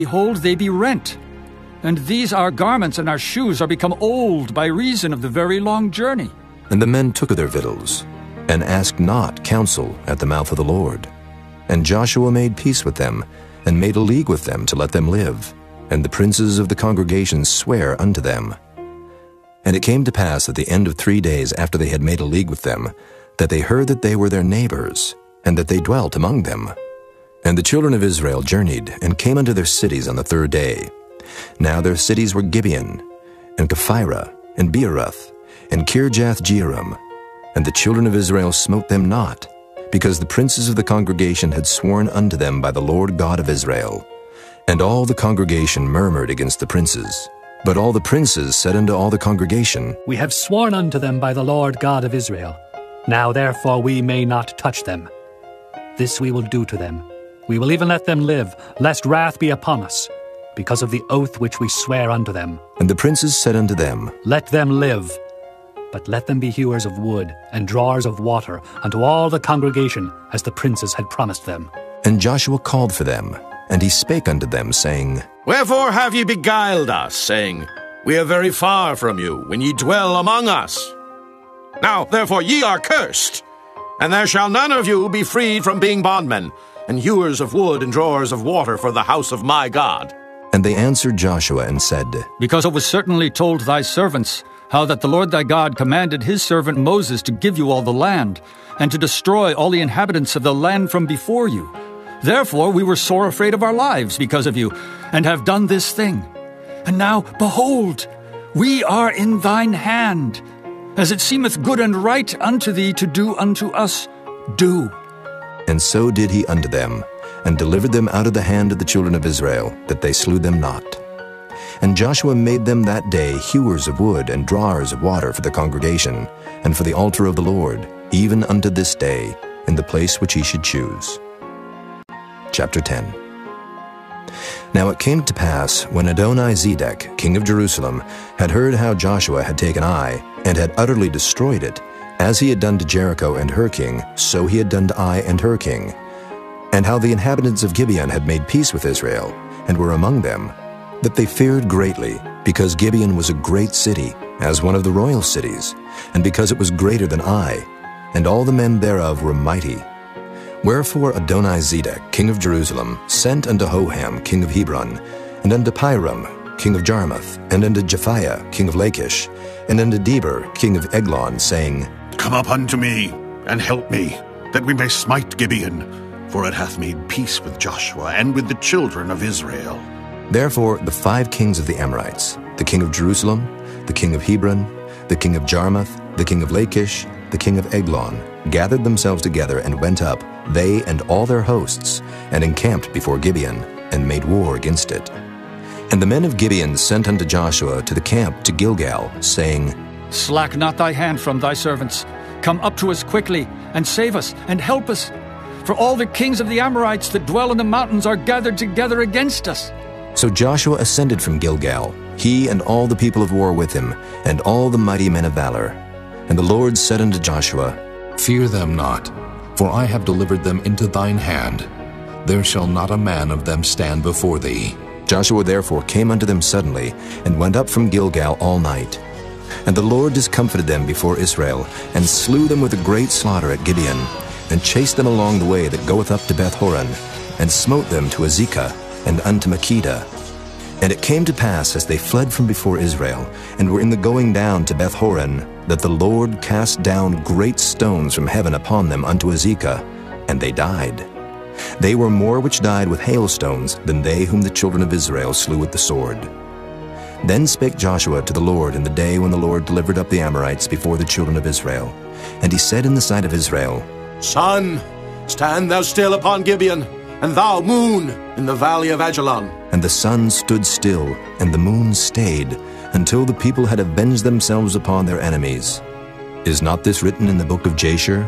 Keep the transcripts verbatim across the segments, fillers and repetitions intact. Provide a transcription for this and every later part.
behold, they be rent. And these our garments and our shoes are become old by reason of the very long journey. And the men took of their victuals, and asked not counsel at the mouth of the Lord. And Joshua made peace with them, and made a league with them to let them live. And the princes of the congregation sware unto them. And it came to pass at the end of three days after they had made a league with them, that they heard that they were their neighbors, and that they dwelt among them. And the children of Israel journeyed, and came unto their cities on the third day. Now their cities were Gibeon, and Kephirah, and Beeroth, and Kirjath-jearim. And the children of Israel smote them not, because the princes of the congregation had sworn unto them by the Lord God of Israel. And all the congregation murmured against the princes. But all the princes said unto all the congregation, We have sworn unto them by the Lord God of Israel. Now therefore we may not touch them. This we will do to them. We will even let them live, lest wrath be upon us, because of the oath which we swear unto them. And the princes said unto them, Let them live, but let them be hewers of wood, and drawers of water, unto all the congregation, as the princes had promised them. And Joshua called for them, and he spake unto them, saying, Wherefore have ye beguiled us, saying, We are very far from you, when ye dwell among us? Now therefore ye are cursed, and there shall none of you be freed from being bondmen, and hewers of wood and drawers of water for the house of my God. And they answered Joshua and said, Because it was certainly told thy servants, how that the Lord thy God commanded his servant Moses to give you all the land, and to destroy all the inhabitants of the land from before you. Therefore we were sore afraid of our lives because of you, and have done this thing. And now, behold, we are in thine hand. As it seemeth good and right unto thee to do unto us, do. And so did he unto them, and delivered them out of the hand of the children of Israel, that they slew them not. And Joshua made them that day hewers of wood and drawers of water for the congregation, and for the altar of the Lord, even unto this day, in the place which he should choose. Chapter ten. Now it came to pass, when Adoni-Zedek, king of Jerusalem, had heard how Joshua had taken Ai, and had utterly destroyed it, as he had done to Jericho and her king, so he had done to Ai and her king, and how the inhabitants of Gibeon had made peace with Israel, and were among them, that they feared greatly, because Gibeon was a great city, as one of the royal cities, and because it was greater than Ai, and all the men thereof were mighty. Wherefore Adoni-Zedek, king of Jerusalem, sent unto Hoham, king of Hebron, and unto Piram, king of Jarmuth, and unto Japhiah, king of Lachish, and unto Deber, king of Eglon, saying, Come up unto me, and help me, that we may smite Gibeon, for it hath made peace with Joshua and with the children of Israel. Therefore the five kings of the Amorites, the king of Jerusalem, the king of Hebron, the king of Jarmuth, the king of Lachish, the king of Eglon, gathered themselves together and went up, they and all their hosts, and encamped before Gibeon, and made war against it. And the men of Gibeon sent unto Joshua to the camp to Gilgal, saying, Slack not thy hand from thy servants. Come up to us quickly, and save us, and help us. For all the kings of the Amorites that dwell in the mountains are gathered together against us. So Joshua ascended from Gilgal, he and all the people of war with him, and all the mighty men of valor. And the Lord said unto Joshua, Fear them not, for I have delivered them into thine hand. There shall not a man of them stand before thee. Joshua therefore came unto them suddenly, and went up from Gilgal all night. And the Lord discomfited them before Israel, and slew them with a great slaughter at Gibeon, and chased them along the way that goeth up to Beth-horon, and smote them to Azekah, and unto Makkedah. And it came to pass, as they fled from before Israel, and were in the going down to Beth-horon, that the Lord cast down great stones from heaven upon them unto Azekah, and they died. They were more which died with hailstones than they whom the children of Israel slew with the sword. Then spake Joshua to the Lord in the day when the Lord delivered up the Amorites before the children of Israel. And he said in the sight of Israel, Sun, stand thou still upon Gibeon, and thou, moon, in the valley of Ajalon. And the sun stood still, and the moon stayed, until the people had avenged themselves upon their enemies. Is not this written in the book of Jasher?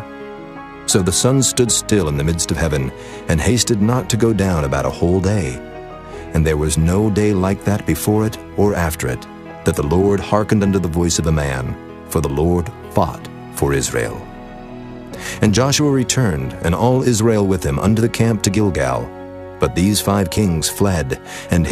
So the sun stood still in the midst of heaven, and hasted not to go down about a whole day. And there was no day like that before it or after it, that the Lord hearkened unto the voice of a man, for the Lord fought for Israel. And Joshua returned, and all Israel with him, unto the camp to Gilgal. But these five kings fled, and